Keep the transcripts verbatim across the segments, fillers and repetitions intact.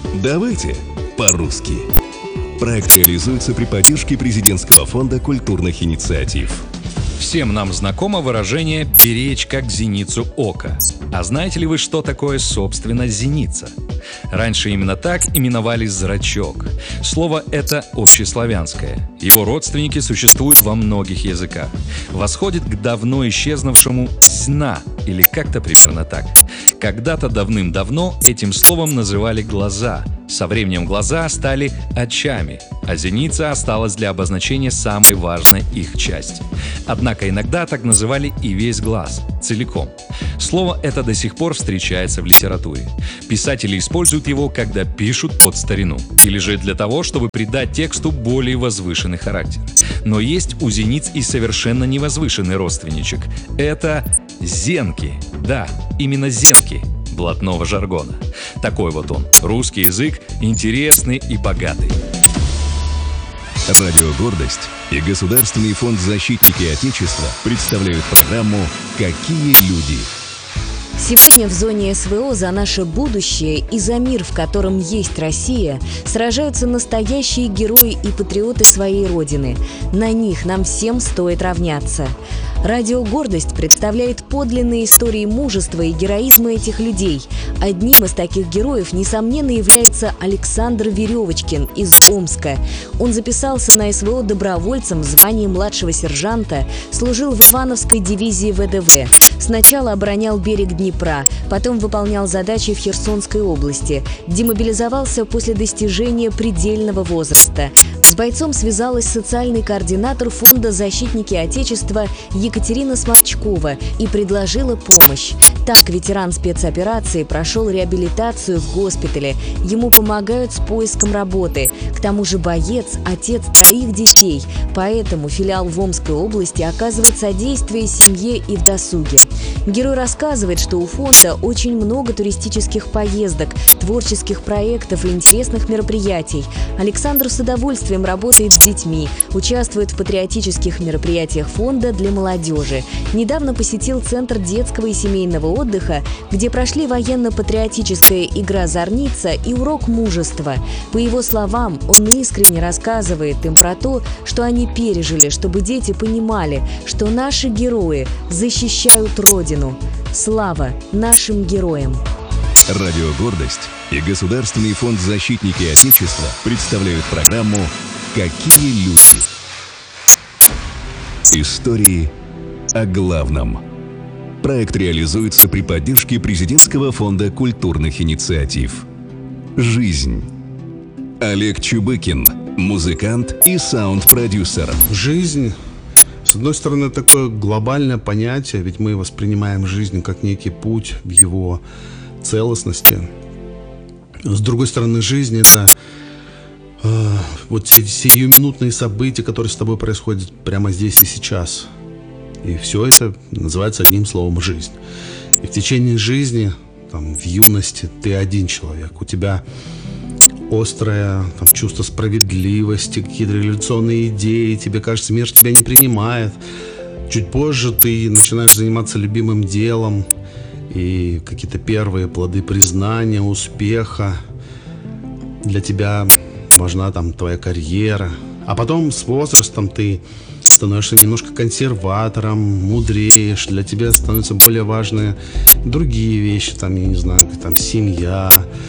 Давайте по-русски. Проект реализуется при поддержке Президентского фонда культурных инициатив. Всем нам знакомо выражение «беречь как зеницу ока». А знаете ли вы, что такое, собственно, зеница? Раньше именно так именовали зрачок. Слово это общеславянское. Его родственники существуют во многих языках. Восходит к давно исчезнувшему «зна» или как-то примерно так. Когда-то давным-давно этим словом называли глаза. Со временем глаза стали очами, а зеница осталась для обозначения самой важной их части. Однако иногда так называли и весь глаз, целиком. Слово это до сих пор встречается в литературе. Писатели используют его, когда пишут под старину, или же для того, чтобы придать тексту более возвышенный характер. Но есть у зениц и совершенно невозвышенный родственничек. Это зенки. Да, именно зенки. Блатного жаргона. Такой вот он, русский язык, интересный и богатый. Радио «Гордость» и Государственный фонд «Защитники Отечества» представляют программу «Какие люди?». Сегодня в зоне СВО за наше будущее и за мир, в котором есть Россия, сражаются настоящие герои и патриоты своей Родины. На них нам всем стоит равняться. Радио «Гордость» представляет подлинные истории мужества и героизма этих людей. Одним из таких героев, несомненно, является Александр Веревочкин из Омска. Он записался на СВО добровольцем в звании младшего сержанта, служил в Ивановской дивизии ВДВ. Сначала оборонял берег Днепра, потом выполнял задачи в Херсонской области. Демобилизовался после достижения предельного возраста. С бойцом связалась социальный координатор фонда «Защитники Отечества» Екатерина Смолчкова и предложила помощь. Так ветеран спецоперации прошел реабилитацию в госпитале. Ему помогают с поиском работы. К тому же боец – отец троих детей. Поэтому филиал в Омской области оказывает содействие семье и в досуге. Герой рассказывает, что у фонда очень много туристических поездок, творческих проектов и интересных мероприятий. Александр с удовольствием работает с детьми, участвует в патриотических мероприятиях фонда для молодежи. Недавно посетил Центр детского и семейного отдыха, где прошли военно-патриотическая игра «Зорница» и урок мужества. По его словам, он искренне рассказывает им про то, что они пережили, чтобы дети понимали, что наши герои защищают Родину. Слава нашим героям! Радио «Гордость» и Государственный фонд «Защитники Отечества» представляют программу «Какие люди?». Истории о главном. Проект реализуется при поддержке Президентского фонда культурных инициатив. Жизнь. Олег Чубыкин, музыкант и саунд-продюсер. Жизнь, с одной стороны, такое глобальное понятие, ведь мы воспринимаем жизнь как некий путь в его целостности. С другой стороны, жизнь — это э, вот те сиюминутные события, которые с тобой происходят прямо здесь и сейчас. И все это называется одним словом «жизнь». И в течение жизни, там, в юности, ты один человек. У тебя острое там, чувство справедливости, какие-то революционные идеи. Тебе кажется, мир тебя не принимает. Чуть позже ты начинаешь заниматься любимым делом. И какие-то первые плоды признания, успеха. Для тебя важна там твоя карьера. А потом с возрастом ты становишься немножко консерватором, мудреешь, для тебя становятся более важные другие вещи, там, я не знаю, там, семья.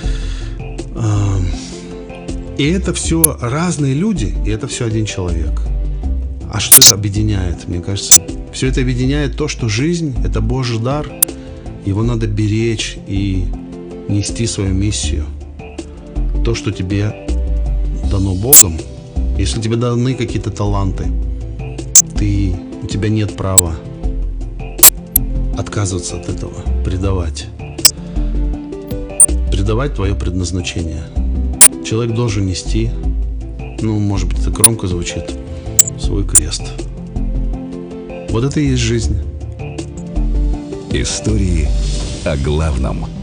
И это все разные люди, и это все один человек. А что это объединяет? Мне кажется, все это объединяет то, что жизнь — это Божий дар, его надо беречь и нести свою миссию. То, что тебе дано Богом, если тебе даны какие-то таланты, ты, у тебя нет права отказываться от этого, предавать. Предавать твое предназначение. Человек должен нести, ну, может быть, это громко звучит, свой крест. Вот это и есть жизнь. Истории о главном.